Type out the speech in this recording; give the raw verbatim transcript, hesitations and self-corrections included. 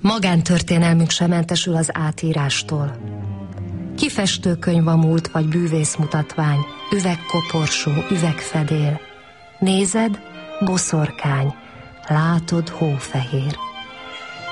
Magántörténelmünk sem mentesül az átírástól. Kifestőkönyv a múlt vagy bűvészmutatvány, üvegkoporsó, üvegfedél. Nézed, boszorkány, látod, hófehér.